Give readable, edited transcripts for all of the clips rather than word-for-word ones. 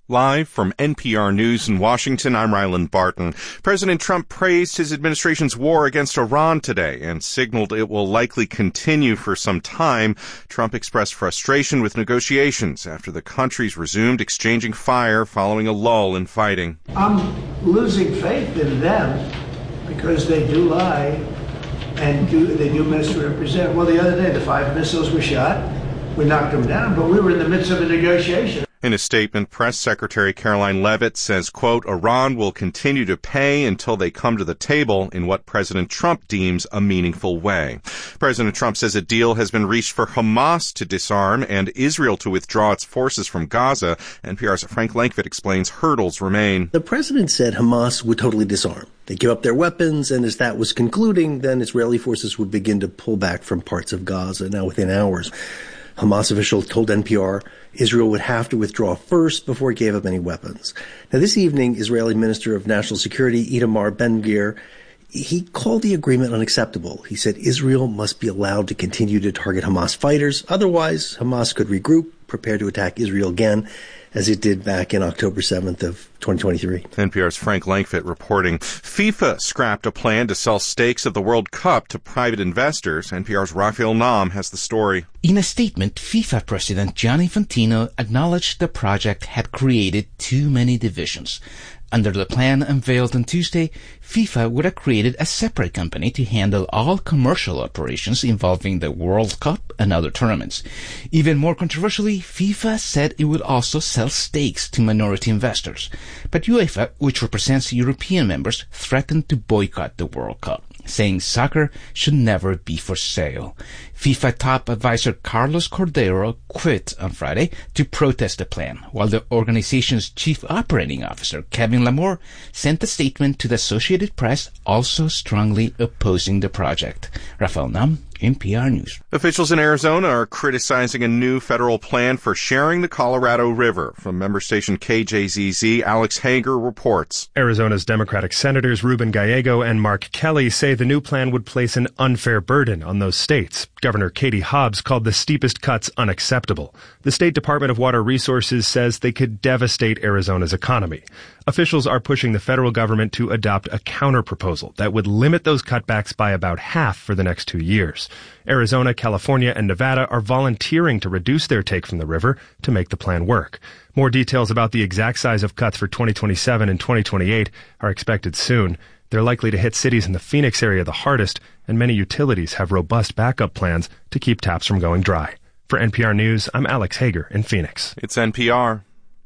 Live from NPR News in Washington, I'm Ryland Barton. President Trump praised his administration's war against Iran today and signaled it will likely continue for some time. Trump expressed frustration with negotiations after the countries resumed exchanging fire following a lull in fighting. I'm losing faith in them because they do lie and they do misrepresent. Well, the other day, the 5 missiles were shot. We knocked them down, but we were in the midst of a negotiation. In a statement, Press Secretary Caroline Leavitt says, quote, Iran will continue to pay until they come to the table in what President Trump deems a meaningful way. President Trump says a deal has been reached for Hamas to disarm and Israel to withdraw its forces from Gaza. NPR's Frank Langfitt explains hurdles remain. The president said Hamas would totally disarm. They give up their weapons, and as that was concluding, then Israeli forces would begin to pull back from parts of Gaza, now within hours. Hamas officials told NPR Israel would have to withdraw first before it gave up any weapons. Now, this evening, Israeli Minister of National Security Itamar Ben-Gvir, he called the agreement unacceptable. He said Israel must be allowed to continue to target Hamas fighters. Otherwise, Hamas could regroup, prepare to attack Israel again, as it did back in October 7th of 2023. NPR's Frank Langfitt reporting. FIFA scrapped a plan to sell stakes of the World Cup to private investors. NPR's Raphael Nam has the story. In a statement, FIFA President Gianni Infantino acknowledged the project had created too many divisions. Under the plan unveiled on Tuesday, FIFA would have created a separate company to handle all commercial operations involving the World Cup and other tournaments. Even more controversially, FIFA said it would also sell stakes to minority investors. But UEFA, which represents European members, threatened to boycott the World Cup, saying soccer should never be for sale. FIFA top advisor Carlos Cordero quit on Friday to protest the plan, while the organization's chief operating officer, Kevin Lamore, sent a statement to the Associated Press also strongly opposing the project. Rafael Nam, NPR News. Officials in Arizona are criticizing a new federal plan for sharing the Colorado River. From member station KJZZ, Alex Hager reports. Arizona's Democratic Senators Ruben Gallego and Mark Kelly say the new plan would place an unfair burden on those states. Governor Katie Hobbs called the steepest cuts unacceptable. The State Department of Water Resources says they could devastate Arizona's economy. Officials are pushing the federal government to adopt a counterproposal that would limit those cutbacks by about half for the next 2 years. Arizona, California, and Nevada are volunteering to reduce their take from the river to make the plan work. More details about the exact size of cuts for 2027 and 2028 are expected soon. They're likely to hit cities in the Phoenix area the hardest, and many utilities have robust backup plans to keep taps from going dry. For NPR News, I'm Alex Hager in Phoenix. It's NPR.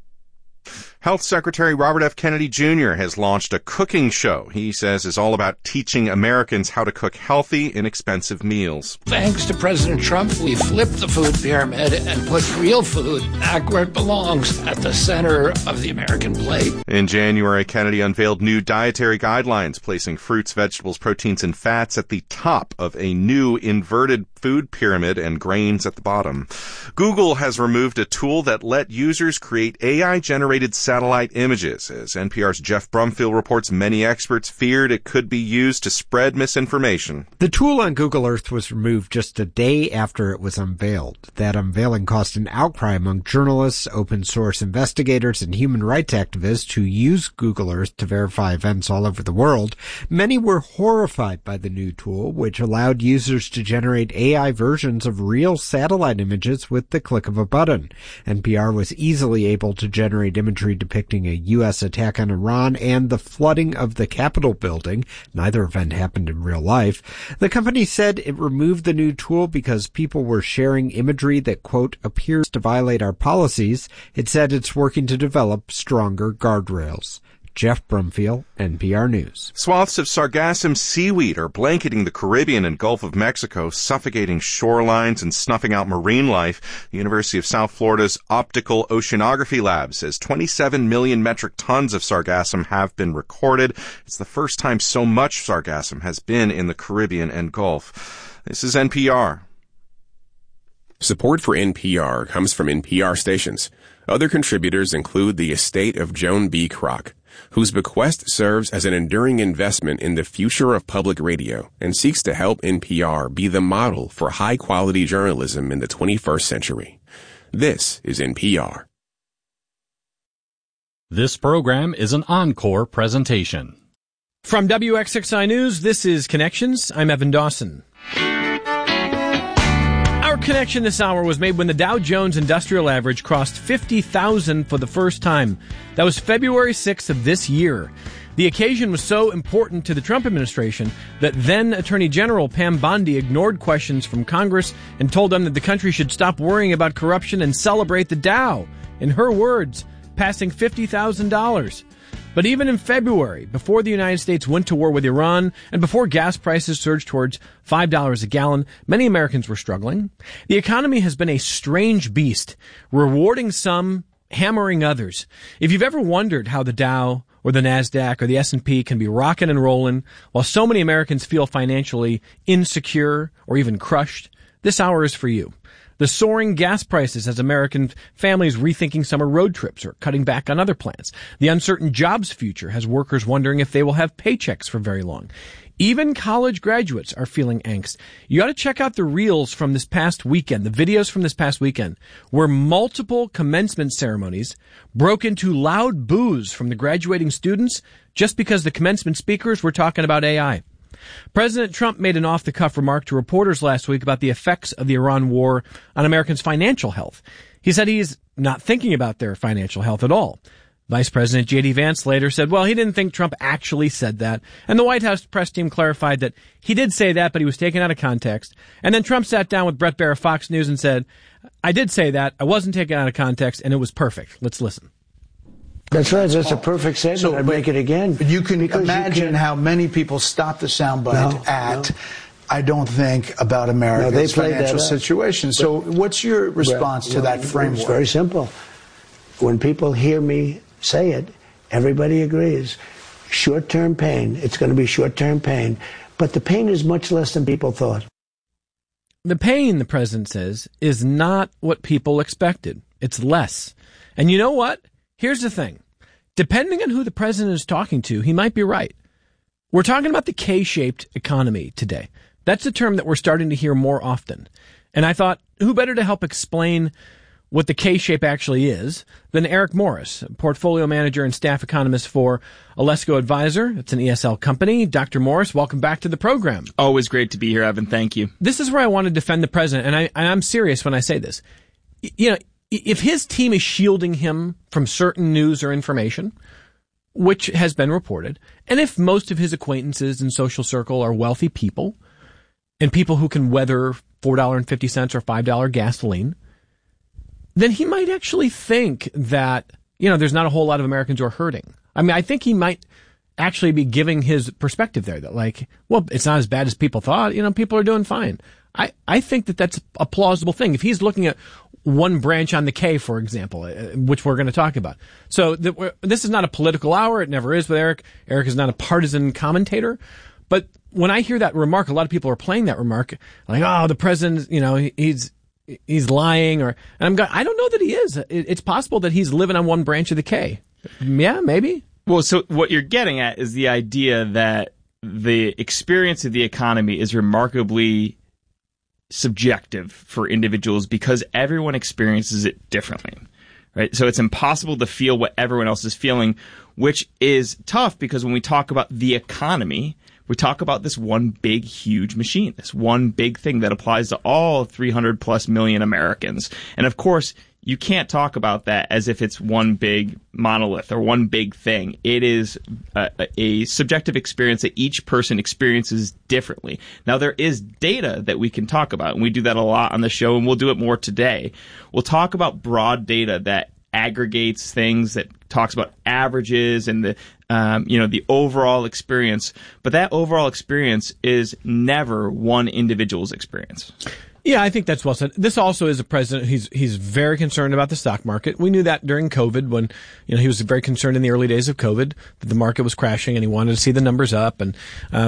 Health Secretary Robert F. Kennedy Jr. has launched a cooking show he says is all about teaching Americans how to cook healthy, inexpensive meals. Thanks to President Trump, we flipped the food pyramid and put real food back where it belongs, at the center of the American plate. In January, Kennedy unveiled new dietary guidelines, placing fruits, vegetables, proteins, and fats at the top of a new inverted food pyramid and grains at the bottom. Google has removed a tool that let users create AI-generated satellite images. As NPR's Jeff Brumfield reports, many experts feared it could be used to spread misinformation. The tool on Google Earth was removed just a day after it was unveiled. That unveiling caused an outcry among journalists, open source investigators, and human rights activists who use Google Earth to verify events all over the world. Many were horrified by the new tool, which allowed users to generate AI versions of real satellite images with the click of a button. NPR was easily able to generate imagery depicting a U.S. attack on Iran and the flooding of the Capitol building. Neither event happened in real life. The company said it removed the new tool because people were sharing imagery that, quote, appears to violate our policies. It said it's working to develop stronger guardrails. Jeff Brumfield, NPR News. Swaths of sargassum seaweed are blanketing the Caribbean and Gulf of Mexico, suffocating shorelines and snuffing out marine life. The University of South Florida's Optical Oceanography Lab says 27 million metric tons of sargassum have been recorded. It's the first time so much sargassum has been in the Caribbean and Gulf. This is NPR. Support for NPR comes from NPR stations. Other contributors include the estate of Joan B. Kroc, whose bequest serves as an enduring investment in the future of public radio and seeks to help NPR be the model for high-quality journalism in the 21st century. This is NPR. This program is an encore presentation. From WXXI News, this is Connections. I'm Evan Dawson. Our connection this hour was made when the Dow Jones Industrial Average crossed 50,000 for the first time. That was February 6th of this year. The occasion was so important to the Trump administration that then Attorney General Pam Bondi ignored questions from Congress and told them that the country should stop worrying about corruption and celebrate the Dow. In her words, passing $50,000. But even in February, before the United States went to war with Iran and before gas prices surged towards $5 a gallon, many Americans were struggling. The economy has been a strange beast, rewarding some, hammering others. If you've ever wondered how the Dow or the NASDAQ or the S&P can be rocking and rolling while so many Americans feel financially insecure or even crushed, this hour is for you. The soaring gas prices has American families rethinking summer road trips or cutting back on other plans. The uncertain jobs future has workers wondering if they will have paychecks for very long. Even college graduates are feeling angst. You ought to check out the reels from this past weekend, the videos from this past weekend, where multiple commencement ceremonies broke into loud boos from the graduating students just because the commencement speakers were talking about AI. President Trump made an off-the-cuff remark to reporters last week about the effects of the Iran war on Americans' financial health. He said he's not thinking about their financial health at all. Vice President J.D. Vance later said, well, he didn't think Trump actually said that. And the White House press team clarified that he did say that, but he was taken out of context. And then Trump sat down with Bret Baier of Fox News and said, I did say that. I wasn't taken out of context, and it was perfect. Let's listen. That's right. That's a perfect statement. So, I'd make it again. But you can imagine how many people stop the soundbite I don't think about America's financial situation. So what's your response to that framework? It's very simple. When people hear me say it, everybody agrees. Short-term pain. It's going to be short-term pain. But the pain is much less than people thought. The pain, the president says, is not what people expected. It's less. And you know what? Here's the thing. Depending on who the president is talking to, he might be right. We're talking about the K-shaped economy today. That's a term that we're starting to hear more often. And I thought, who better to help explain what the K-shape actually is than Eric Morris, portfolio manager and staff economist for Alesco Advisor. It's an ESL company. Dr. Morris, welcome back to the program. Always great to be here, Evan. Thank you. This is where I want to defend the president, and I'm serious when I say this. You know, if his team is shielding him from certain news or information, which has been reported, and if most of his acquaintances in social circle are wealthy people and people who can weather $4.50 or $5 gasoline, then he might actually think that, you know, there's not a whole lot of Americans who are hurting. I mean, I think he might actually be giving his perspective there that, like, well, it's not as bad as people thought. You know, people are doing fine. I think that that's a plausible thing. If he's looking at one branch on the K, for example, which we're going to talk about. So this is not a political hour. It never is with Eric. Eric is not a partisan commentator. But when I hear that remark, a lot of people are playing that remark like, oh, the president, you know, he's lying, and I don't know that he is. It's possible that he's living on one branch of the K. Yeah, maybe. Well, so what you're getting at is the idea that the experience of the economy is remarkably subjective for individuals because everyone experiences it differently, right? So it's impossible to feel what everyone else is feeling, which is tough because when we talk about the economy, we talk about this one big, huge machine, this one big thing that applies to all 300 plus million Americans. And of course, you can't talk about that as if it's one big monolith or one big thing. It is a subjective experience that each person experiences differently. Now, there is data that we can talk about, and we do that a lot on the show, and we'll do it more today. We'll talk about broad data that aggregates things, that talks about averages and the overall experience. But that overall experience is never one individual's experience. Yeah, I think that's well said. This also is a president. He's very concerned about the stock market. We knew that during COVID when, you know, he was very concerned in the early days of COVID that the market was crashing and he wanted to see the numbers up. And,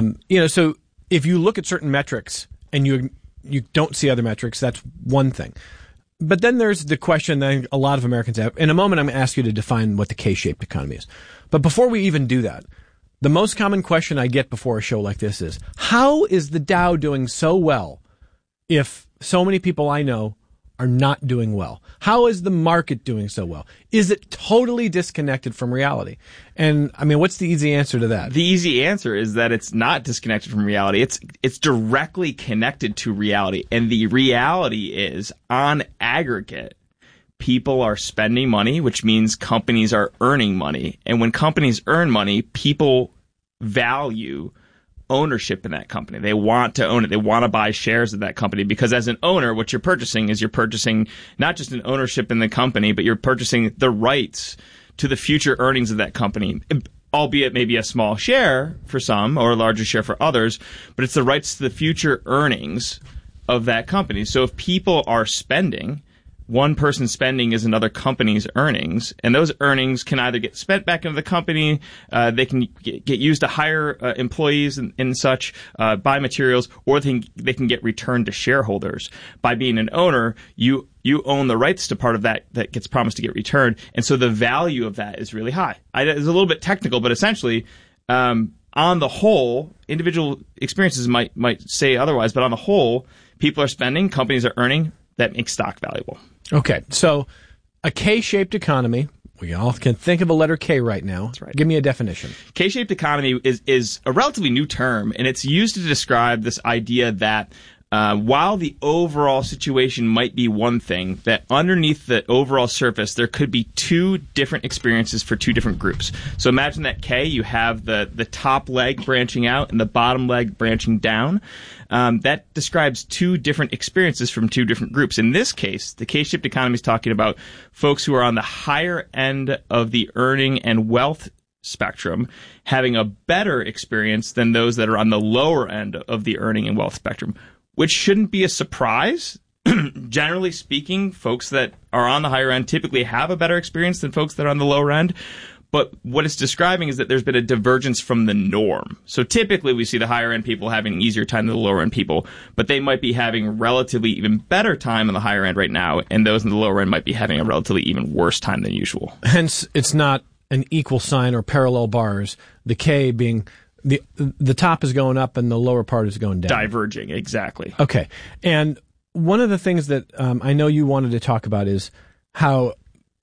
so if you look at certain metrics and you don't see other metrics, that's one thing. But then there's the question that a lot of Americans have. In a moment, I'm going to ask you to define what the K-shaped economy is. But before we even do that, the most common question I get before a show like this is, how is the Dow doing so well if so many people I know are not doing well? How is the market doing so well? Is it totally disconnected from reality? And I mean, what's the easy answer to that? The easy answer is that it's not disconnected from reality. It's directly connected to reality. And the reality is, on aggregate, people are spending money, which means companies are earning money. And when companies earn money, people value ownership in that company. They want to own it. They want to buy shares of that company because as an owner, what you're purchasing is you're purchasing not just an ownership in the company, but you're purchasing the rights to the future earnings of that company, albeit maybe a small share for some or a larger share for others, but it's the rights to the future earnings of that company. So if people are spending, one person's spending is another company's earnings, and those earnings can either get spent back into the company, they can get used to hire employees and such, buy materials, or they can get returned to shareholders. By being an owner, you own the rights to part of that gets promised to get returned, and so the value of that is really high. It's a little bit technical, but essentially, on the whole, individual experiences might say otherwise, but on the whole, people are spending, companies are earning. That makes stock valuable. Okay, so a K-shaped economy, we all can think of a letter K right now. That's right. Give me a definition. K-shaped economy is a relatively new term, and it's used to describe this idea that while the overall situation might be one thing, that underneath the overall surface, there could be two different experiences for two different groups. So imagine that K, you have the top leg branching out and the bottom leg branching down. That describes two different experiences from two different groups. In this case, the K-shaped economy is talking about folks who are on the higher end of the earning and wealth spectrum having a better experience than those that are on the lower end of the earning and wealth spectrum, which shouldn't be a surprise. Generally speaking, folks that are on the higher end typically have a better experience than folks that are on the lower end. But what it's describing is that there's been a divergence from the norm. So typically we see the higher end people having an easier time than the lower end people, but they might be having relatively even better time on the higher end right now, and those in the lower end might be having a relatively even worse time than usual. Hence, it's not an equal sign or parallel bars, the K being the top is going up and the lower part is going down. Diverging, exactly. Okay. And one of the things that I know you wanted to talk about is how,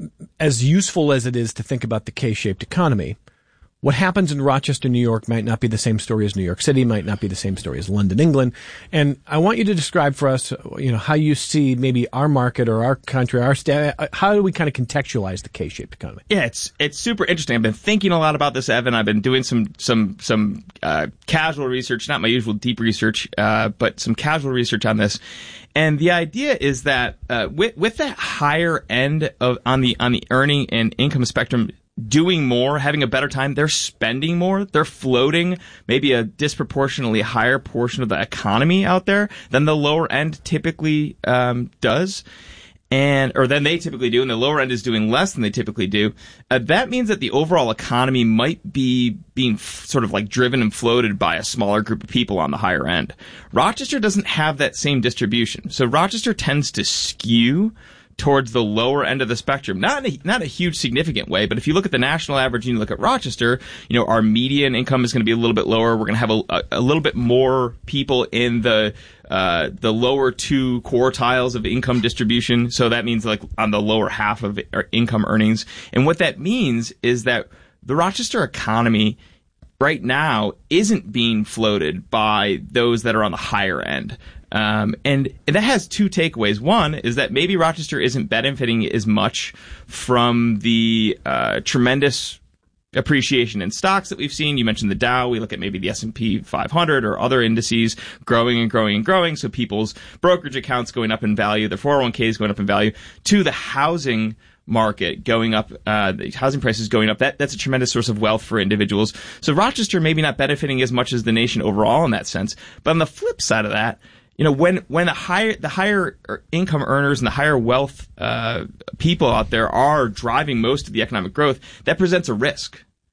as useful as it is to think about the K-shaped economy, what happens in Rochester, New York might not be the same story as New York City, might not be the same story as London, England. And I want you to describe for us, how you see maybe our market or our country, our state, how do we kind of contextualize the K-shaped economy? Yeah, it's super interesting. I've been thinking a lot about this, Evan. I've been doing some casual research, not my usual deep research, but some casual research on this. And the idea is that with that higher end on the earning and income spectrum, doing more, having a better time, they're spending more, they're floating maybe a disproportionately higher portion of the economy out there than the lower end typically does. Or than they typically do, and the lower end is doing less than they typically do. That means that the overall economy might be being sort of like driven and floated by a smaller group of people on the higher end. Rochester doesn't have that same distribution. So Rochester tends to skew towards the lower end of the spectrum. Not in a huge significant way, but if you look at the national average and you look at Rochester, our median income is going to be a little bit lower. We're going to have a little bit more people in the lower two quartiles of income distribution. So that means like on the lower half of income earnings. And what that means is that the Rochester economy right now isn't being floated by those that are on the higher end. And that has two takeaways. One is that maybe Rochester isn't benefiting as much from the tremendous appreciation in stocks that we've seen. You mentioned the Dow. We look at maybe the S&P 500 or other indices growing and growing and growing. So people's brokerage accounts going up in value, their 401ks going up in value, to the housing market going up, the housing prices going up. That's a tremendous source of wealth for individuals. So Rochester maybe not benefiting as much as the nation overall in that sense. But on the flip side of that, when the higher income earners and the higher wealth people out there are driving most of the economic growth, that presents a risk.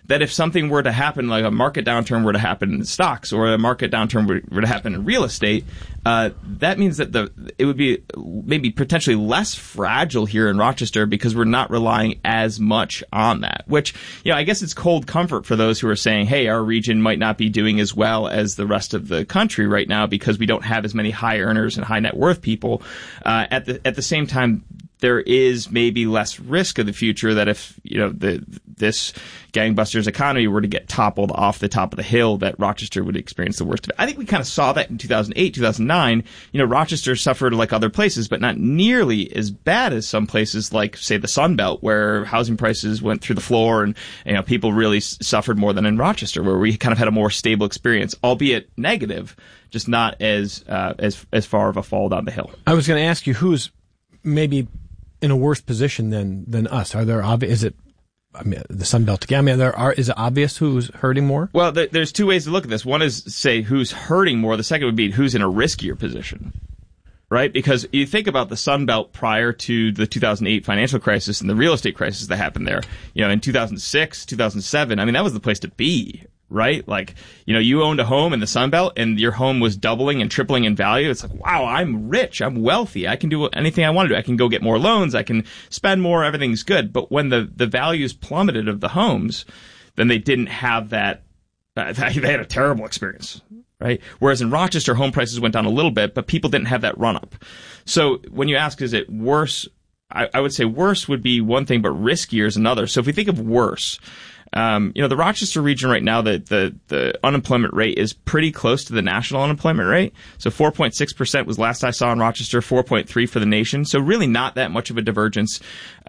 that if something were to happen, like a market downturn were to happen in stocks or a market downturn were to happen in real estate, that means that it would be maybe potentially less fragile here in Rochester because we're not relying as much on that, which, I guess it's cold comfort for those who are saying, hey, our region might not be doing as well as the rest of the country right now because we don't have as many high earners and high net worth people. At the same time, there is maybe less risk of the future that if, this gangbusters economy were to get toppled off the top of the hill, that Rochester would experience the worst of it. I think we kind of saw that in 2008, 2009. Rochester suffered like other places, but not nearly as bad as some places like, say, the Sun Belt, where housing prices went through the floor and, people really suffered more than in Rochester, where we kind of had a more stable experience, albeit negative, just not as far of a fall down the hill. I was going to ask you who's maybe in a worse position than us. Are there obvious? Is it? The Sun Belt again. Is it obvious who's hurting more? Well, there's two ways to look at this. One is say who's hurting more. The second would be who's in a riskier position, right? Because you think about the Sun Belt prior to the 2008 financial crisis and the real estate crisis that happened there. In 2006, 2007. That was the place to be. Right? Like, you owned a home in the Sun Belt and your home was doubling and tripling in value. It's like, wow, I'm rich. I'm wealthy. I can do anything I want to do. I can go get more loans. I can spend more. Everything's good. But when the values plummeted of the homes, then they didn't have that. They had a terrible experience. Right? Whereas in Rochester, home prices went down a little bit, but people didn't have that run up. So when you ask, is it worse? I would say worse would be one thing, but riskier is another. So if we think of worse, the Rochester region right now, the unemployment rate is pretty close to the national unemployment rate. So 4.6% was last I saw in Rochester, 4.3% for the nation. So really not that much of a divergence.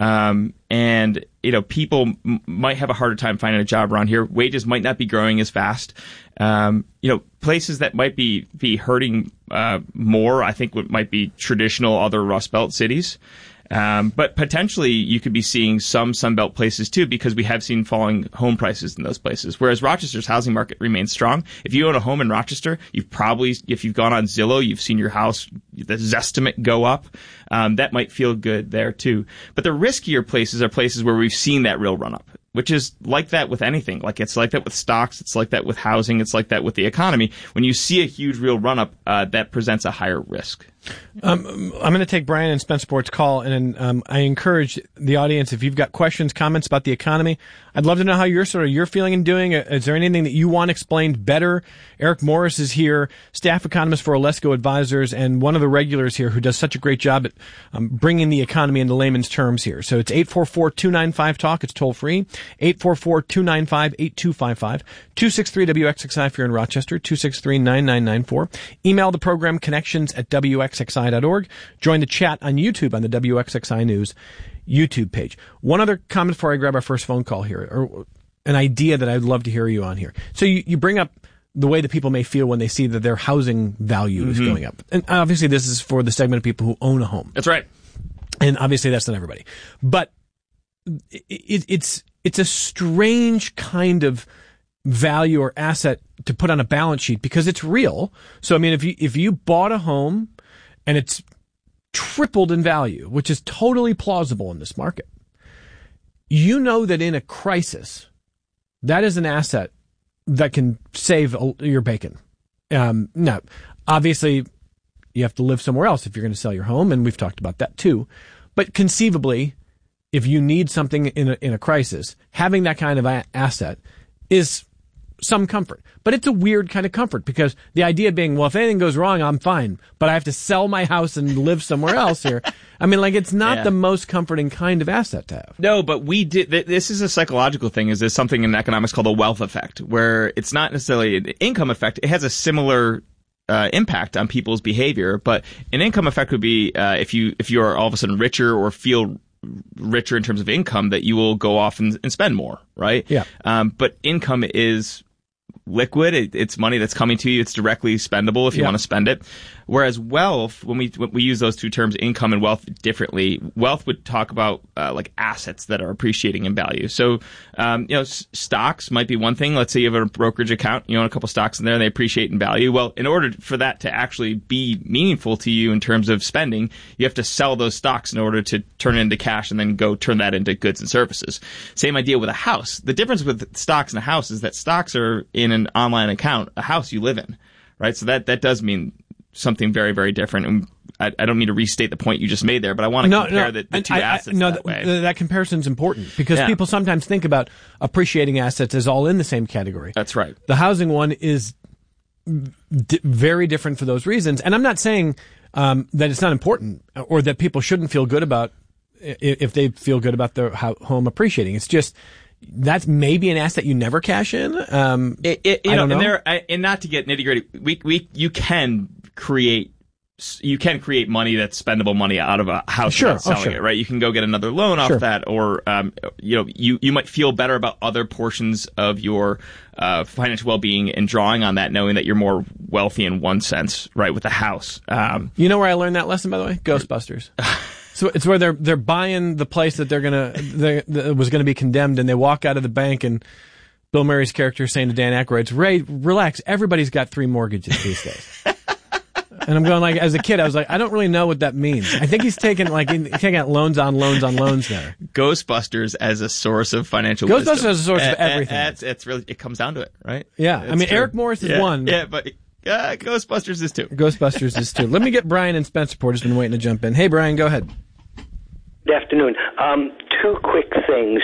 And people might have a harder time finding a job around here. Wages might not be growing as fast. Places that might be hurting more, I think, might be traditional other Rust Belt cities. But potentially you could be seeing some Sunbelt places too, because we have seen falling home prices in those places. Whereas Rochester's housing market remains strong. If you own a home in Rochester, if you've gone on Zillow, you've seen your house, the Zestimate go up. That might feel good there too. But the riskier places are places where we've seen that real run up, which is like that with anything. Like it's like that with stocks. It's like that with housing. It's like that with the economy. When you see a huge real run up, that presents a higher risk. I'm going to take Brian and Spencerport's call, and I encourage the audience, if you've got questions, comments about the economy, I'd love to know how you're feeling and doing. Is there anything that you want explained better? Eric Morris is here, staff economist for Alesco Advisors, and one of the regulars here who does such a great job at bringing the economy into layman's terms here. So it's 844-295-TALK. It's toll free. 844-295-8255. 263-WXXI if you're in Rochester. 263-9994. Email the program connections@WXXI.org. Join the chat on YouTube on the WXXI News YouTube page. One other comment before I grab our first phone call here, or an idea that I'd love to hear you on here. So you bring up the way that people may feel when they see that their housing value is going up. And obviously this is for the segment of people who own a home. That's right. And obviously that's not everybody. But it's a strange kind of value or asset to put on a balance sheet because it's real. So, if you bought a home and it's tripled in value, which is totally plausible in this market, you know that in a crisis, that is an asset that can save your bacon. Now, obviously, you have to live somewhere else if you're going to sell your home, and we've talked about that too. But conceivably, if you need something in a crisis, having that kind of asset is some comfort. But it's a weird kind of comfort because the idea being, well, if anything goes wrong, I'm fine, but I have to sell my house and live somewhere else here. It's not the most comforting kind of asset to have. No, but this is a psychological thing. There's something in economics called a wealth effect, where it's not necessarily an income effect. It has a similar impact on people's behavior, but an income effect would be if you are all of a sudden richer or feel richer in terms of income, that you will go off and spend more, right? Yeah. But income is liquid. It's money that's coming to you. It's directly spendable if you want to spend it. Whereas wealth, when we use those two terms, income and wealth, differently, wealth would talk about like assets that are appreciating in value. So, stocks might be one thing. Let's say you have a brokerage account, you own a couple stocks in there, and they appreciate in value. Well, in order for that to actually be meaningful to you in terms of spending, you have to sell those stocks in order to turn it into cash and then go turn that into goods and services. Same idea with a house. The difference with stocks and a house is that stocks are in an online account. A house you live in, right? So that does mean something very, very different. And I don't mean to restate the point you just made there, but I want to compare the two assets that way. That comparison's important because people sometimes think about appreciating assets as all in the same category. That's right. The housing one is very different for those reasons. And I'm not saying that it's not important or that people shouldn't feel good about if they feel good about their home appreciating. It's just that's maybe an asset you never cash in. I don't know. And not to get nitty gritty, you can create money that's spendable money out of a house without selling it, right? You can go get another loan off that, or you might feel better about other portions of your financial well-being and drawing on that, knowing that you're more wealthy in one sense, right, with a house. You know where I learned that lesson, by the way? Ghostbusters. So it's where they're buying the place that that was gonna be condemned, and they walk out of the bank, and Bill Murray's character is saying to Dan Aykroyd, "Ray, relax. Everybody's got 3 mortgages these days." And I'm going like, as a kid, I was like, I don't really know what that means. I think he's taking out loans on loans on loans there. Ghostbusters as a source of financial wisdom. Ghostbusters as a source of everything. It's really, it comes down to it, right? Yeah. I mean, true. Eric Morris is one. Yeah, but Ghostbusters is 2. Ghostbusters is 2. Let me get Brian in Spencerport, who's been waiting to jump in. Hey, Brian, go ahead. Good afternoon. 2 quick things.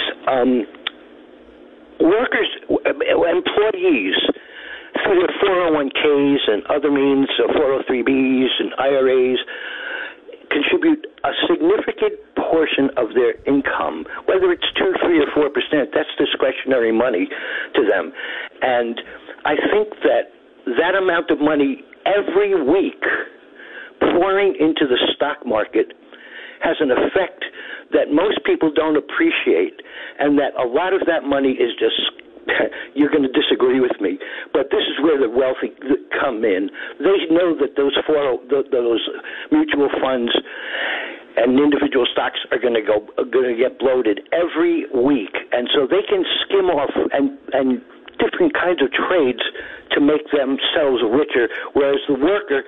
Workers, employees, through their 401ks and other means, 403bs and IRAs, contribute a significant portion of their income, whether it's 2, 3, or 4%. That's discretionary money to them. And I think that amount of money every week pouring into the stock market has an effect that most people don't appreciate, and that a lot of that money is just, you're going to disagree with me, but this is where the wealthy come in. They know that those mutual funds and individual stocks are going to get bloated every week, and so they can skim off and different kinds of trades to make themselves richer, whereas the worker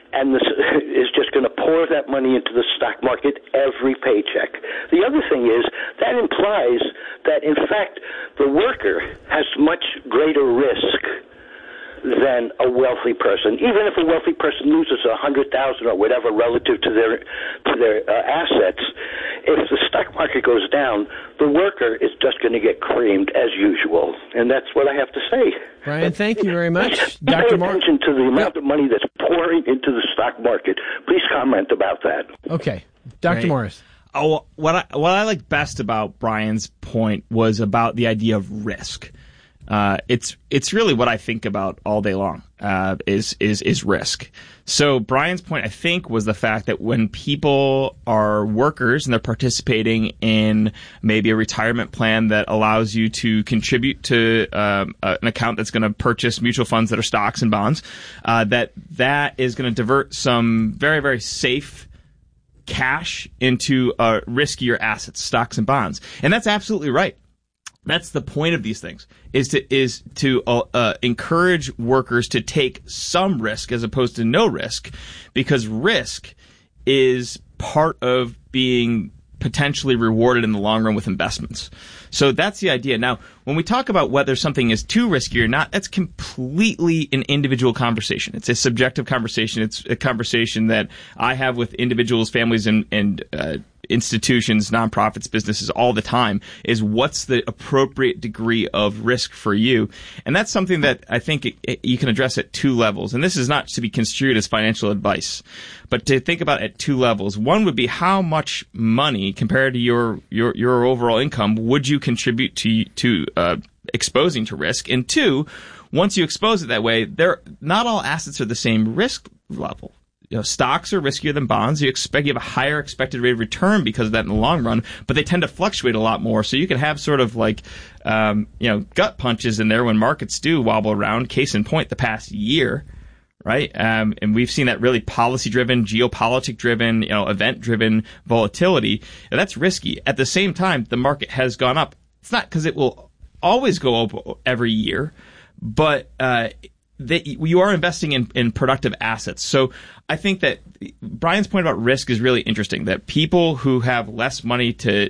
is just going to pour that money into the stock market every paycheck. The other thing is that implies that, in fact, the worker has much greater risk than a wealthy person. Even if a wealthy person loses $100,000 or whatever relative to their assets, if the stock market goes down, the worker is just going to get creamed as usual. And that's what I have to say. Brian, thank you very much. Dr. Pay attention to the amount of money that's pouring into the stock market. Please comment about that. Okay. Dr. Morris. Oh, what I like best about Brian's point was about the idea of risk. It's really what I think about all day long, is risk. So Brian's point, I think, was the fact that when people are workers and they're participating in maybe a retirement plan that allows you to contribute to an account that's going to purchase mutual funds that are stocks and bonds, that is going to divert some very, very safe cash into riskier assets, stocks and bonds. And that's absolutely right. That's the point of these things, is to encourage workers to take some risk as opposed to no risk, because risk is part of being potentially rewarded in the long run with investments. So that's the idea. Now, when we talk about whether something is too risky or not, that's completely an individual conversation. It's a subjective conversation. It's a conversation that I have with individuals, families, and institutions, nonprofits, businesses all the time, is what's the appropriate degree of risk for you. And that's something that I think you can address at 2 levels. And this is not to be construed as financial advice, but to think about at 2 levels. One would be how much money compared to your overall income would you contribute to exposing to risk? And 2, once you expose it that way, not all assets are the same risk level. stocks are riskier than bonds. You have a higher expected rate of return because of that in the long run, but they tend to fluctuate a lot more. So you can have sort of like, gut punches in there when markets do wobble around. Case in point, the past year, right? And we've seen that really policy-driven, geopolitic-driven, event-driven volatility. And that's risky. At the same time, the market has gone up. It's not because it will always go up every year, but you are investing in productive assets. So I think that Brian's point about risk is really interesting, that people who have less money to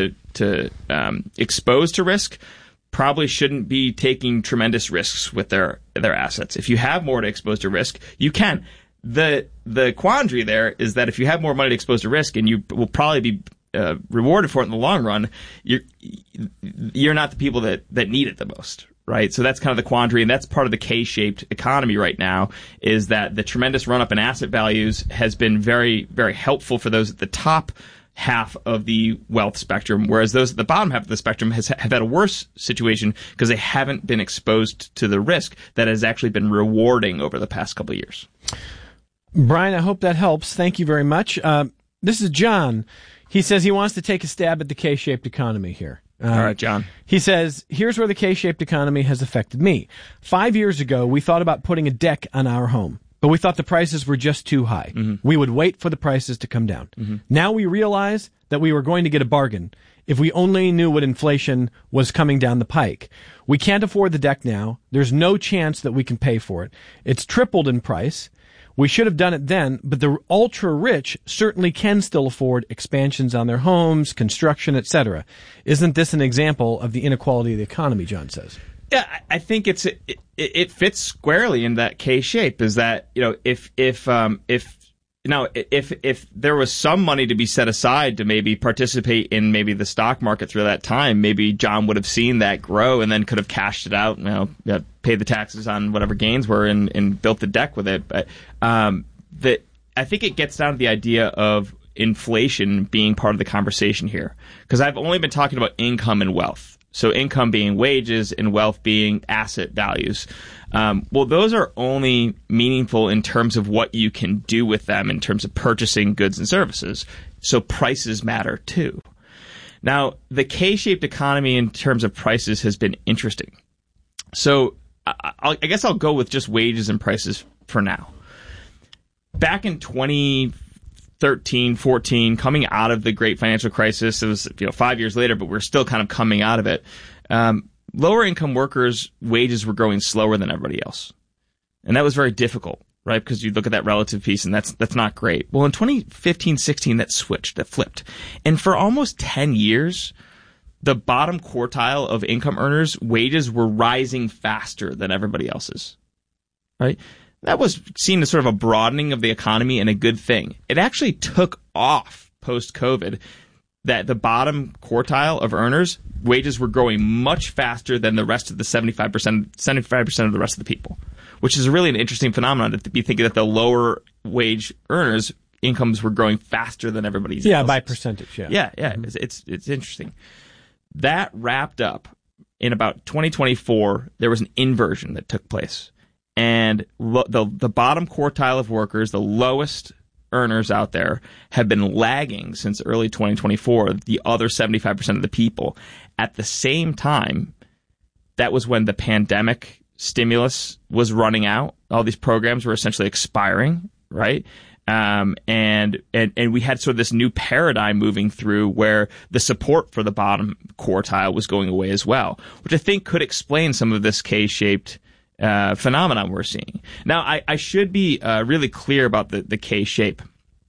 expose to risk probably shouldn't be taking tremendous risks with their assets. If you have more to expose to risk, you can. The quandary there is that if you have more money to expose to risk, and you will probably be rewarded for it in the long run, you're not the people that need it the most, right? So that's kind of the quandary, and that's part of the K-shaped economy right now, is that the tremendous run-up in asset values has been very, very helpful for those at the top half of the wealth spectrum, whereas those at the bottom half of the spectrum have had a worse situation because they haven't been exposed to the risk that has actually been rewarding over the past couple of years. Brian, I hope that helps. Thank you very much. This is John. He says he wants to take a stab at the K-shaped economy here. All right, John. He says, here's where the K-shaped economy has affected me. 5 years ago, we thought about putting a deck on our home, but we thought the prices were just too high. Mm-hmm. We would wait for the prices to come down. Mm-hmm. Now we realize that we were going to get a bargain if we only knew what inflation was coming down the pike. We can't afford the deck now. There's no chance that we can pay for it. It's tripled in price. We should have done it then, but the ultra-rich certainly can still afford expansions on their homes, construction, etc. Isn't this an example of the inequality of the economy, John says? Yeah, I think it fits squarely in that K shape. Is that, if there was some money to be set aside to maybe participate in maybe the stock market through that time, maybe John would have seen that grow and then could have cashed it out, paid the taxes on whatever gains were and built the deck with it. But I think it gets down to the idea of inflation being part of the conversation here, because I've only been talking about income and wealth. So income being wages and wealth being asset values. Well, those are only meaningful in terms of what you can do with them in terms of purchasing goods and services. So prices matter too. Now, the K-shaped economy in terms of prices has been interesting. So I guess I'll go with just wages and prices for now. Back in 2013, 14, coming out of the great financial crisis, it was 5 years later, but we're still kind of coming out of it. Lower income workers' wages were growing slower than everybody else. And that was very difficult, right? Because you look at that relative piece and that's not great. Well, in 2015, 16, that flipped. And for almost 10 years, the bottom quartile of income earners' wages were rising faster than everybody else's, right? That was seen as sort of a broadening of the economy and a good thing. It actually took off post-COVID, that the bottom quartile of earners' wages were growing much faster than the rest of the 75% of the rest of the people, which is really an interesting phenomenon to be thinking that the lower wage earners' incomes were growing faster than everybody's. Yeah, by percentage, yeah. Yeah. Mm-hmm. It's interesting. That wrapped up in about 2024. There was an inversion that took place. And the bottom quartile of workers, the lowest earners out there, have been lagging since early 2024, the other 75% of the people. At the same time, that was when the pandemic stimulus was running out. All these programs were essentially expiring, right? And we had sort of this new paradigm moving through where the support for the bottom quartile was going away as well, which I think could explain some of this K-shaped phenomenon we're seeing. Now, I should be really clear about the K shape.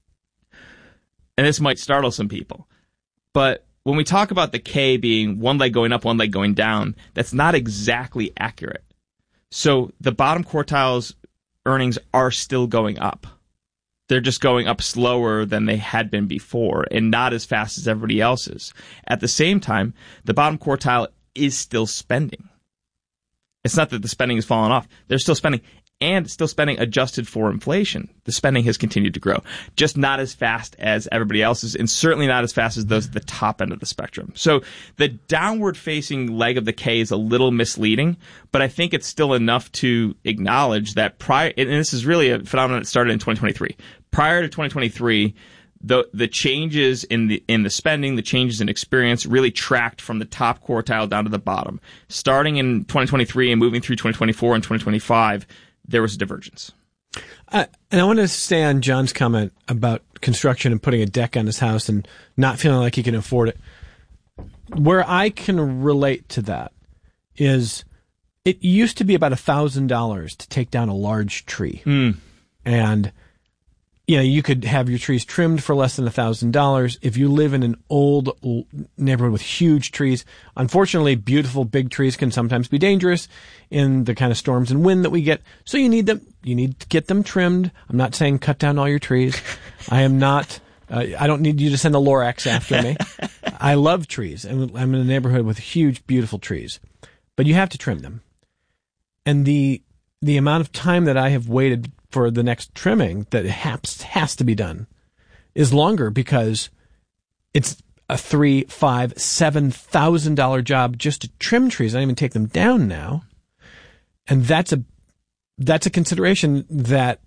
And this might startle some people. But when we talk about the K being one leg going up, one leg going down, that's not exactly accurate. So the bottom quartile's earnings are still going up. They're just going up slower than they had been before and not as fast as everybody else's. At the same time, the bottom quartile is still spending. It's not that the spending has fallen off. They're still spending, and still spending adjusted for inflation. The spending has continued to grow, just not as fast as everybody else's, and certainly not as fast as those at the top end of the spectrum. So the downward-facing leg of the K is a little misleading, but I think it's still enough to acknowledge that and this is really a phenomenon that started in 2023. prior to 2023, the changes in the spending, the changes in experience really tracked from the top quartile down to the bottom. Starting in 2023 and moving through 2024 and 2025, there was a divergence. And I want to stay on John's comment about construction and putting a deck on his house and not feeling like he can afford it. Where I can relate to that is it used to be about $1,000 to take down a large tree. And you could have your trees trimmed for less than $1,000. If you live in an old neighborhood with huge trees, unfortunately, beautiful big trees can sometimes be dangerous in the kind of storms and wind that we get. So you need them. You need to get them trimmed. I'm not saying cut down all your trees. I am not. I don't need you to send a Lorax after me. I love trees, and I'm in a neighborhood with huge, beautiful trees. But you have to trim them. And the amount of time that I have waited for the next trimming that has to be done is longer because it's a $3,000, $5,000, $7,000 job just to trim trees. I don't even take them down now. And that's a consideration that,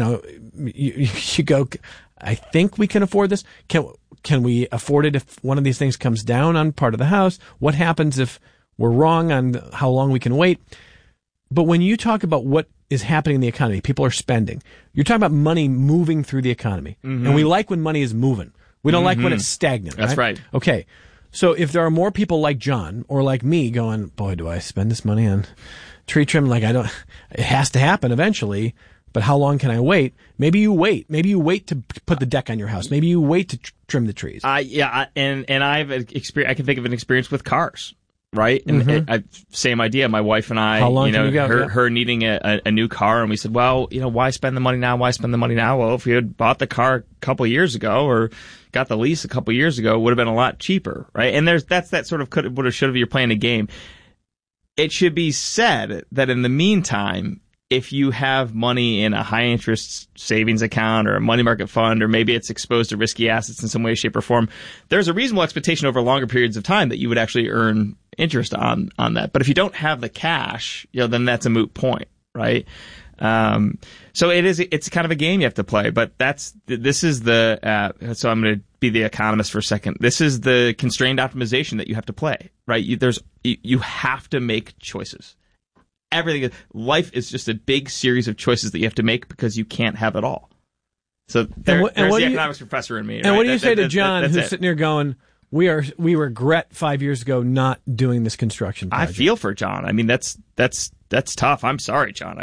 you go, I think we can afford this. Can we afford it if one of these things comes down on part of the house? What happens if we're wrong on how long we can wait? But when you talk about what is happening in the economy, people are spending. You're talking about money moving through the economy. Mm-hmm. And we like when money is moving. We don't like when it's stagnant. That's right. Okay. So if there are more people like John or like me going, boy, do I spend this money on tree trim? It has to happen eventually, but how long can I wait? Maybe you wait. Maybe you wait to put the deck on your house. Maybe you wait to trim the trees. And I've I can think of an experience with cars. Right? And same idea. My wife and I, how long can you go? her needing a new car, and we said, well, why spend the money now? Why spend the money now? Well, if we had bought the car a couple of years ago or got the lease a couple of years ago, it would have been a lot cheaper, right? And that's that sort of could have, would have, should have, you're playing a game. It should be said that in the meantime, if you have money in a high-interest savings account or a money market fund, or maybe it's exposed to risky assets in some way, shape, or form, there's a reasonable expectation over longer periods of time that you would actually earn interest on that. But if you don't have the cash, then that's a moot point, right? So it's kind of a game you have to play. But this is the so I'm going to be the economist for a second. This is the constrained optimization that you have to play, right? You have to make choices. Life is just a big series of choices that you have to make because you can't have it all. So there's the economics professor in me. And what do you say to John, who's sitting here going, we regret 5 years ago not doing this construction project? I feel for John. I mean, that's tough. I'm sorry, John.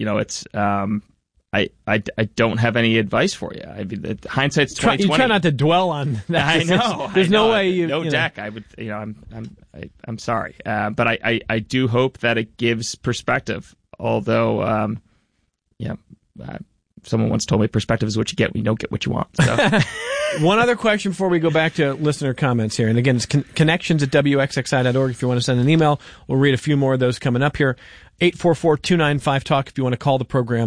I don't have any advice for you. I mean, hindsight's 20/20. You try not to dwell on that. I know. There's no way deck. I would. I'm sorry, but I do hope that it gives perspective. Although, someone once told me perspective is what you get when you don't get what you want. So. One other question before we go back to listener comments here. And again, it's connections@wxxi.org if you want to send an email. We'll read a few more of those coming up here. 844-295-TALK if you want to call the program.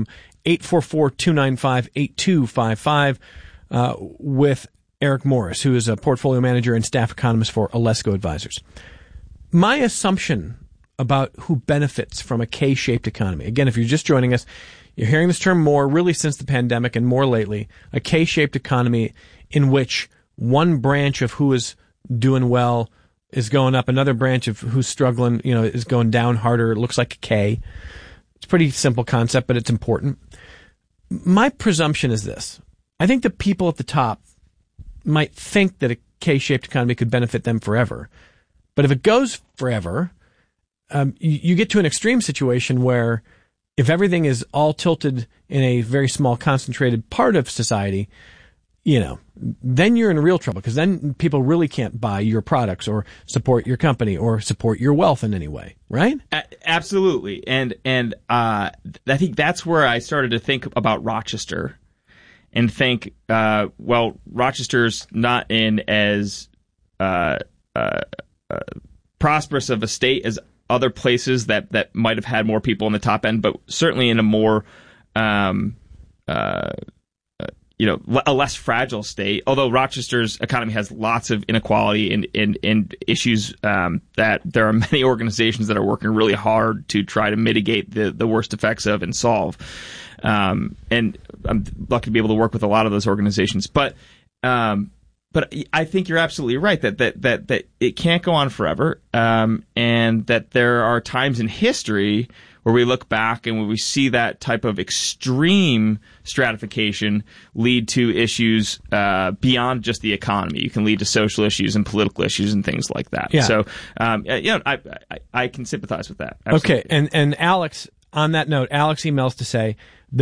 844-295-8255 with Eric Morris, who is a portfolio manager and staff economist for Alesco Advisors. My assumption about who benefits from a K-shaped economy, again, if you're just joining us, you're hearing this term more really since the pandemic and more lately, a K-shaped economy in which one branch of who is doing well is going up, another branch of who's struggling, is going down harder. It looks like a K. It's a pretty simple concept, but it's important. My presumption is this. I think the people at the top might think that a K-shaped economy could benefit them forever. But if it goes forever, you get to an extreme situation where if everything is all tilted in a very small concentrated part of society, then you're in real trouble because then people really can't buy your products or support your company or support your wealth in any way, right? Absolutely. And I think that's where I started to think about Rochester and think, Rochester's not in as prosperous of a state as other places that might have had more people on the top end, but certainly in a more a less fragile state, although Rochester's economy has lots of inequality and issues that there are many organizations that are working really hard to try to mitigate the worst effects of and solve. And I'm lucky to be able to work with a lot of those organizations. But I think you're absolutely right that it can't go on forever, and that there are times in history where we look back and when we see that type of extreme stratification lead to issues beyond just the economy. You can lead to social issues and political issues and things like that. Yeah. So, I can sympathize with that. Absolutely. Okay, and Alex, on that note, Alex emails to say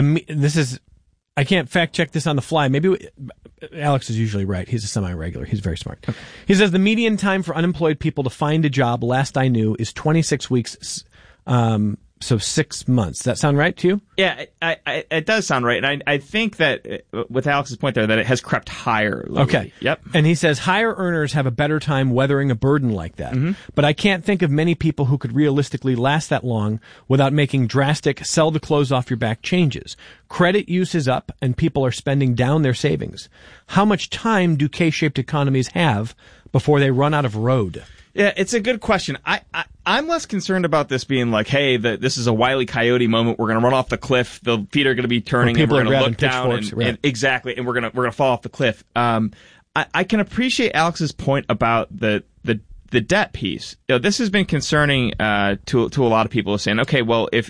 I can't fact check this on the fly. Maybe Alex is usually right. He's a semi-regular. He's very smart. Okay. He says the median time for unemployed people to find a job, last I knew, is 26 weeks. So 6 months. Does that sound right to you? Yeah, it does sound right. And I think that, with Alex's point there, that it has crept higher lately. Okay. Yep. And he says higher earners have a better time weathering a burden like that. Mm-hmm. But I can't think of many people who could realistically last that long without making drastic sell the clothes off your back changes. Credit use is up and people are spending down their savings. How much time do K-shaped economies have before they run out of road? Yeah, it's a good question. I'm less concerned about this being like, hey, this is a Wile E. Coyote moment. We're going to run off the cliff. The feet are going to be turning, and we're going to look down, and exactly, and we're going to fall off the cliff. I can appreciate Alex's point about the debt piece. This has been concerning to a lot of people, saying, okay, well, if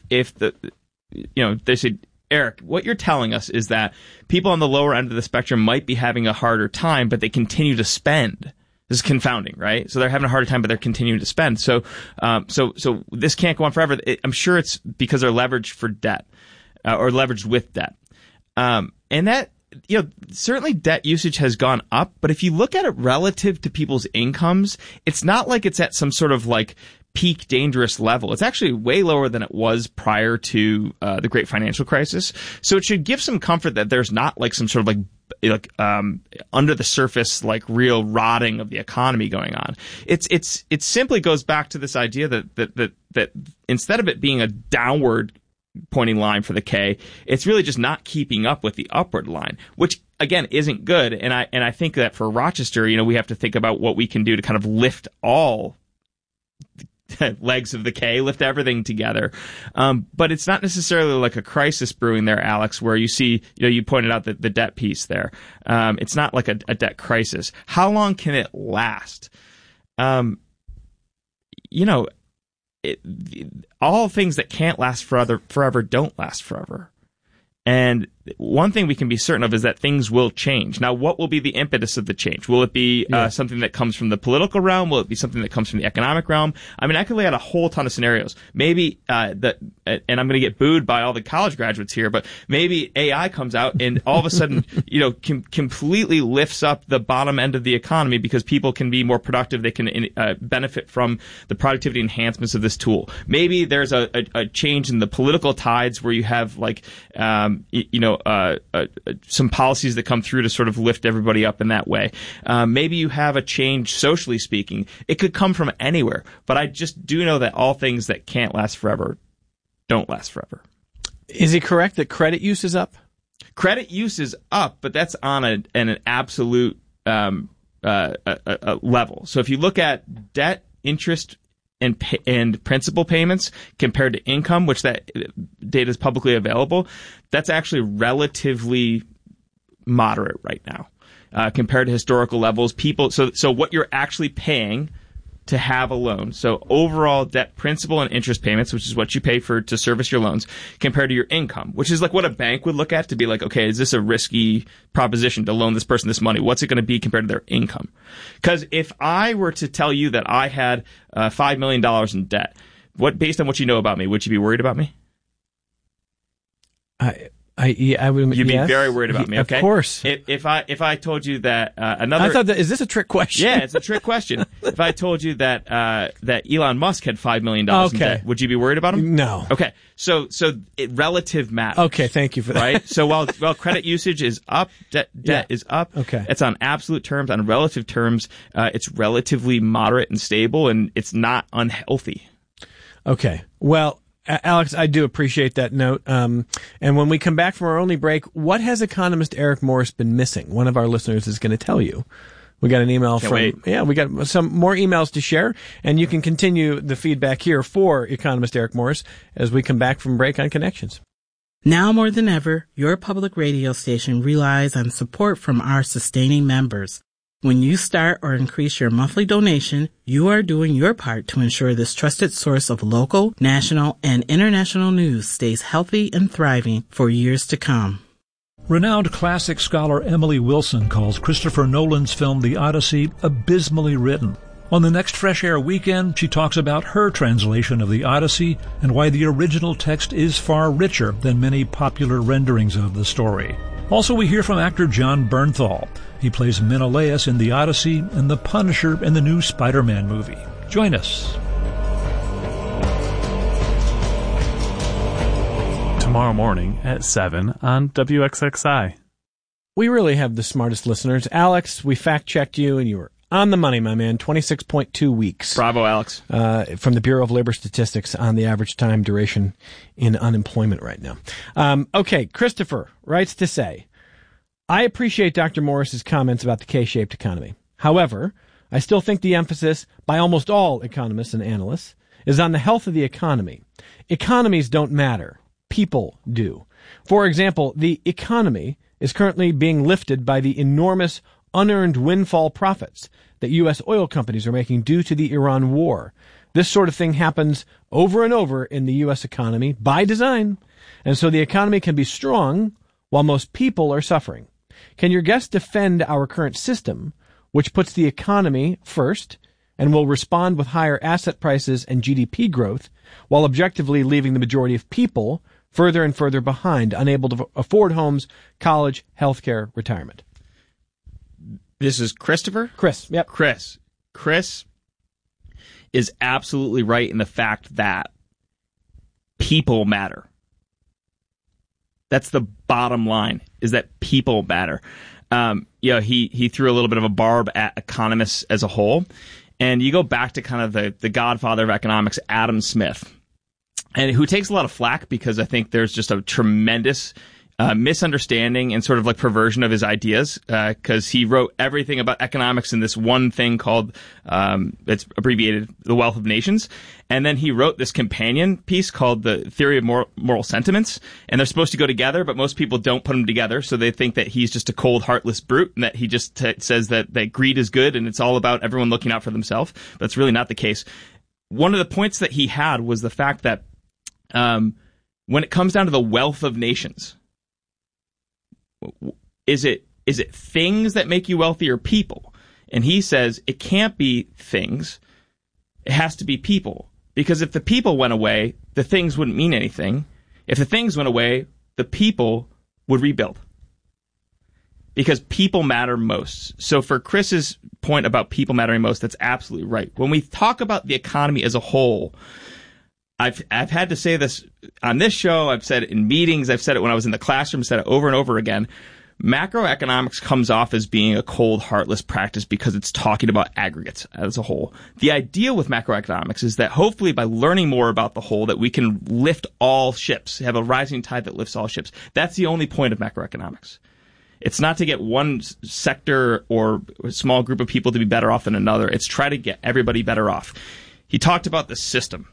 they said, Eric, what you're telling us is that people on the lower end of the spectrum might be having a harder time, but they continue to spend. This is confounding, right? So they're having a harder time, but they're continuing to spend. So this can't go on forever. I'm sure it's because they're leveraged for debt, or leveraged with debt. And that, certainly debt usage has gone up, but if you look at it relative to people's incomes, it's not like it's at some sort of like peak dangerous level. It's actually way lower than it was prior to the Great Financial Crisis. So it should give some comfort that there's not like some sort of like under the surface, like real rotting of the economy going on. It simply goes back to this idea that instead of it being a downward pointing line for the K, it's really just not keeping up with the upward line, which again isn't good. And I think that for Rochester, we have to think about what we can do to kind of lift all legs of the K, lift everything together. But it's not necessarily like a crisis brewing there, Alex, where you see, you pointed out the debt piece there. It's not like a debt crisis. How long can it last? All things that can't last forever don't last forever. And one thing we can be certain of is that things will change. Now, what will be the impetus of the change? Will it be something that comes from the political realm? Will it be something that comes from the economic realm? I mean, I could lay out a whole ton of scenarios. Maybe and I'm going to get booed by all the college graduates here, but maybe AI comes out and all of a sudden, completely lifts up the bottom end of the economy because people can be more productive. They can benefit from the productivity enhancements of this tool. Maybe there's a change in the political tides where you have some policies that come through to sort of lift everybody up in that way. Maybe you have a change socially speaking. It could come from anywhere, but I just do know that all things that can't last forever don't last forever. Is it correct that credit use is up? Credit use is up, but that's on an absolute level. So if you look at debt, interest, and principal payments compared to income, which that data is publicly available, that's actually relatively moderate right now compared to historical levels. So what you're actually paying to have a loan, so overall debt, principal, and interest payments, which is what you pay to service your loans, compared to your income, which is like what a bank would look at to be like, okay, is this a risky proposition to loan this person this money? What's it going to be compared to their income? Because if I were to tell you that I had $5 million in debt, based on what you know about me, would you be worried about me? I would. You'd be very worried about me. Okay, of course. If I told you that another, I thought is this a trick question? Yeah, it's a trick question. If I told you that Elon Musk had $5 million in debt, would you be worried about him? No. Okay, so relative matters. Okay, thank you for that. Right. So while credit usage is up, debt is up. Okay, it's on absolute terms. On relative terms, it's relatively moderate and stable, and it's not unhealthy. Okay. Well, Alex, I do appreciate that note. And when we come back from our only break, what has economist Eric Morris been missing? One of our listeners is going to tell you. We got an email we got some more emails to share, and you can continue the feedback here for economist Eric Morris as we come back from break on Connections. Now more than ever, your public radio station relies on support from our sustaining members. When you start or increase your monthly donation, you are doing your part to ensure this trusted source of local, national, and international news stays healthy and thriving for years to come. Renowned classic scholar Emily Wilson calls Christopher Nolan's film The Odyssey abysmally written. On the next Fresh Air weekend, she talks about her translation of The Odyssey and why the original text is far richer than many popular renderings of the story. Also, we hear from actor Jon Bernthal. He plays Menelaus in The Odyssey and the Punisher in the new Spider-Man movie. Join us. Tomorrow morning at 7 on WXXI. We really have the smartest listeners. Alex, we fact-checked you, and you were on the money, my man. 26.2 weeks. Bravo, Alex. From the Bureau of Labor Statistics on the average time duration in unemployment right now. Okay, Christopher writes to say, I appreciate Dr. Morris's comments about the K-shaped economy. However, I still think the emphasis by almost all economists and analysts is on the health of the economy. Economies don't matter. People do. For example, the economy is currently being lifted by the enormous unearned windfall profits that U.S. oil companies are making due to the Iran war. This sort of thing happens over and over in the U.S. economy by design, and so the economy can be strong while most people are suffering. Can your guest defend our current system, which puts the economy first and will respond with higher asset prices and GDP growth, while objectively leaving the majority of people further and further behind, unable to afford homes, college, healthcare, retirement? This is Christopher? Chris, yep. Chris is absolutely right in the fact that people matter. That's the bottom line, is that people matter. He threw a little bit of a barb at economists as a whole. And you go back to kind of the godfather of economics, Adam Smith, and who takes a lot of flack because I think there's just a tremendous misunderstanding and sort of like perversion of his ideas, because he wrote everything about economics in this one thing called, it's abbreviated, The Wealth of Nations. And then he wrote this companion piece called The Theory of Moral Sentiments. And they're supposed to go together, but most people don't put them together. So they think that he's just a cold, heartless brute and that he just says that greed is good and it's all about everyone looking out for themselves. But it's really not the case. One of the points that he had was the fact that when it comes down to the wealth of nations, is it things that make you wealthy or people? And he says it can't be things. It has to be people. Because if the people went away, the things wouldn't mean anything. If the things went away, the people would rebuild. Because people matter most. So for Chris's point about people mattering most, that's absolutely right. When we talk about the economy as a whole, I've had to say this on this show. I've said it in meetings. I've said it when I was in the classroom. Said it over and over again. Macroeconomics comes off as being a cold, heartless practice because it's talking about aggregates as a whole. The idea with macroeconomics is that hopefully by learning more about the whole, that we can lift all ships, have a rising tide that lifts all ships. That's the only point of macroeconomics. It's not to get one sector or a small group of people to be better off than another. It's try to get everybody better off. He talked about the system.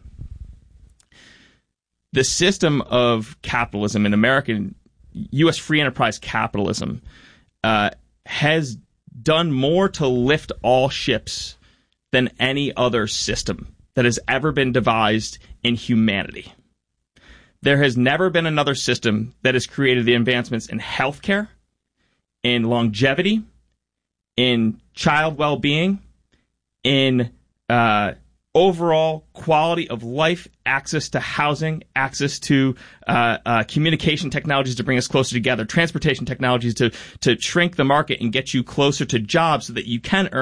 The system of capitalism in American U.S. free enterprise capitalism has done more to lift all ships than any other system that has ever been devised in humanity. There has never been another system that has created the advancements in healthcare, in longevity, in child well-being, in overall quality of life, access to housing, access to communication technologies to bring us closer together, transportation technologies to shrink the market and get you closer to jobs so that you can earn